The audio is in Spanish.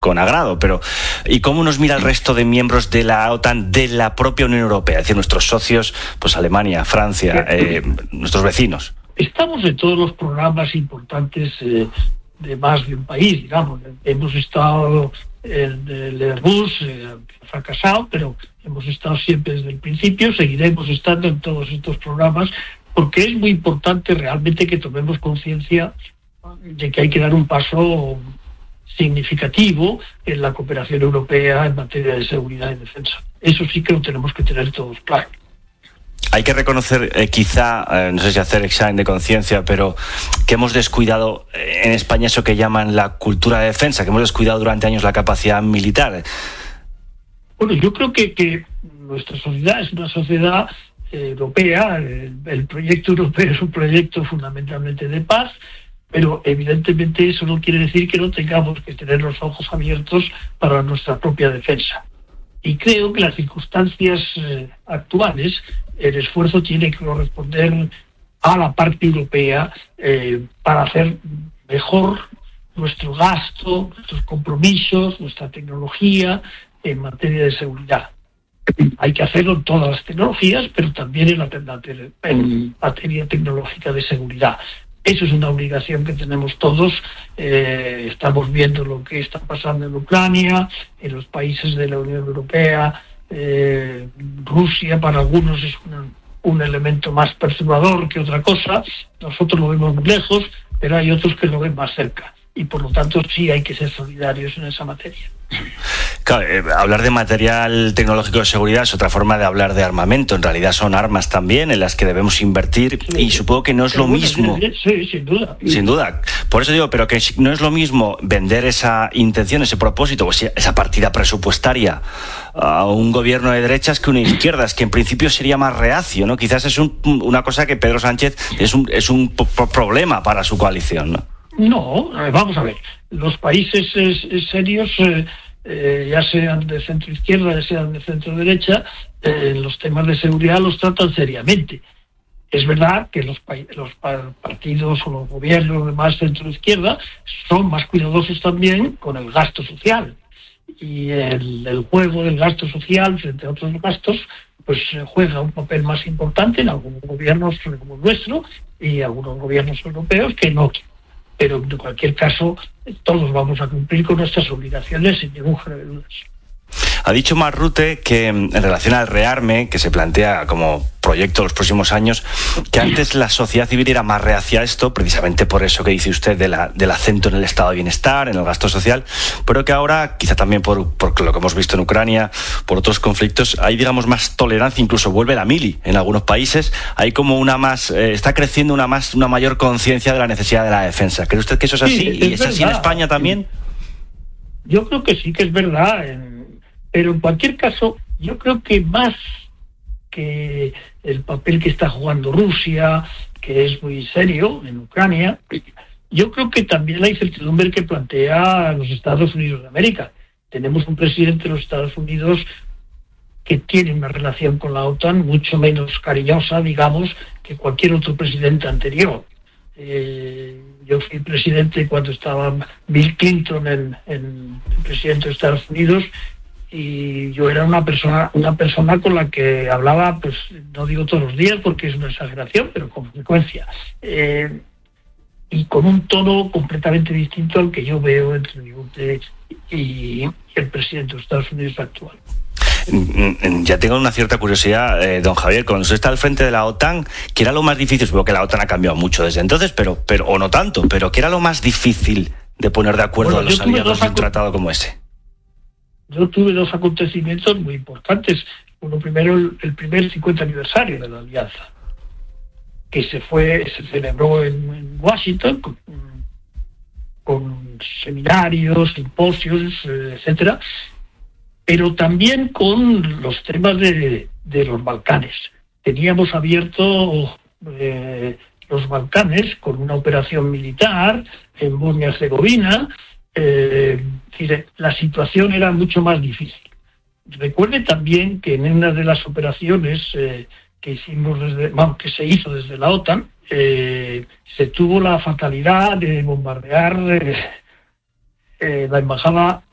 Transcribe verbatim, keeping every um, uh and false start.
con agrado, pero ¿y cómo nos mira el resto de miembros de la OTAN, de la propia Unión Europea? Es decir, nuestros socios, pues Alemania, Francia, eh, nuestros vecinos. Estamos en todos los programas importantes eh, de más de un país, digamos. Hemos estado en el Airbus, eh, ha fracasado, pero hemos estado siempre desde el principio, seguiremos estando en todos estos programas, porque es muy importante realmente que tomemos conciencia de que hay que dar un paso significativo en la cooperación europea en materia de seguridad y defensa. Eso sí que lo tenemos que tener todos claro. Hay que reconocer, eh, quizá, eh, no sé si hacer examen de conciencia, pero que hemos descuidado eh, en España eso que llaman la cultura de defensa, que hemos descuidado durante años la capacidad militar. Bueno, yo creo que, que nuestra sociedad es una sociedad eh, europea, el, el proyecto europeo es un proyecto fundamentalmente de paz, pero evidentemente eso no quiere decir que no tengamos que tener los ojos abiertos para nuestra propia defensa. Y creo que las circunstancias eh, actuales, el esfuerzo tiene que corresponder a la parte europea eh, para hacer mejor nuestro gasto, nuestros compromisos, nuestra tecnología en materia de seguridad. Hay que hacerlo en todas las tecnologías, pero también en la en materia tecnológica de seguridad. Eso es una obligación que tenemos todos. Eh, estamos viendo lo que está pasando en Ucrania, en los países de la Unión Europea. Eh, Rusia para algunos es un, un elemento más perturbador que otra cosa. Nosotros lo vemos muy lejos, pero hay otros que lo ven más cerca. Y por lo tanto sí hay que ser solidarios en esa materia. Claro, eh, hablar de material tecnológico de seguridad es otra forma de hablar de armamento. En realidad son armas también en las que debemos invertir, sí, y supongo que no es lo mismo. Sí, sin duda. Sin duda. Por eso digo, pero que no es lo mismo vender esa intención, ese propósito, o esa partida presupuestaria a un gobierno de derechas que una izquierda, es que en principio sería más reacio, ¿no? Quizás es un, una cosa que Pedro Sánchez es un, es un problema para su coalición, ¿no? No, vamos a ver, los países eh, serios, eh, eh, ya sean de centro izquierda, ya sean de centro derecha, eh, los temas de seguridad los tratan seriamente. Es verdad que los, los partidos o los gobiernos de más centro izquierda son más cuidadosos también con el gasto social. Y el, el juego del gasto social frente a otros gastos pues juega un papel más importante en algunos gobiernos como el nuestro y algunos gobiernos europeos que no. Pero en cualquier caso, todos vamos a cumplir con nuestras obligaciones sin ningún género de dudas. Ha dicho Mark Rutte que en relación al rearme, que se plantea como proyecto los próximos años, que antes la sociedad civil era más reacia a esto, precisamente por eso que dice usted de la, del acento en el estado de bienestar, en el gasto social, pero que ahora, quizá también por, por lo que hemos visto en Ucrania, por otros conflictos, hay, digamos, más tolerancia, incluso vuelve la mili en algunos países, hay como una más, eh, está creciendo una más, una mayor conciencia de la necesidad de la defensa. ¿Cree usted que eso es así? Sí, es ¿Y es verdad. Así en España también? Yo creo que sí que es verdad, pero en cualquier caso, yo creo que más que el papel que está jugando Rusia, que es muy serio en Ucrania, yo creo que también la incertidumbre que plantea los Estados Unidos de América. Tenemos un presidente de los Estados Unidos que tiene una relación con la OTAN mucho menos cariñosa, digamos, que cualquier otro presidente anterior. Eh, yo fui presidente cuando estaba Bill Clinton, en, en, el presidente de Estados Unidos, y yo era una persona una persona con la que hablaba, pues no digo todos los días porque es una exageración, pero con frecuencia, eh, y con un tono completamente distinto al que yo veo entre Bill y el presidente de Estados Unidos actual. Ya tengo una cierta curiosidad, eh, don Javier, cuando usted está al frente de la OTAN, ¿qué era lo más difícil? Supongo que la OTAN ha cambiado mucho desde entonces, pero, pero o no tanto, pero ¿qué era lo más difícil de poner de acuerdo bueno, a los aliados de un tratado como ese? Yo tuve dos acontecimientos muy importantes. Uno primero, el, el primer cincuenta aniversario de la Alianza, que se fue, se celebró en, en Washington con, con seminarios, simposios, eh, etcétera, pero también con los temas de, de los Balcanes. Teníamos abierto eh, los Balcanes con una operación militar en Bosnia-Herzegovina. Eh, la situación era mucho más difícil. Recuerde también que en una de las operaciones eh, que hicimos desde, bueno, que se hizo desde la OTAN, eh, se tuvo la fatalidad de bombardear eh, eh, la embajada